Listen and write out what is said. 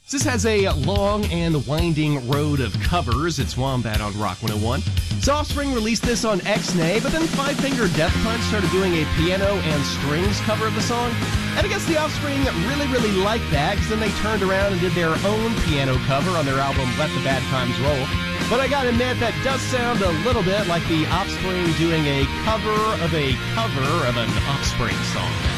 This has a long and winding road of covers. It's Wombat on Rock 101. So Offspring released this on X-Nay, but then Five Finger Death Punch started doing a piano and strings cover of the song. And I guess the Offspring really liked that, because then they turned around and did their own piano cover on their album Let the Bad Times Roll. But I gotta admit, that does sound a little bit like the Offspring doing a cover of an Offspring song.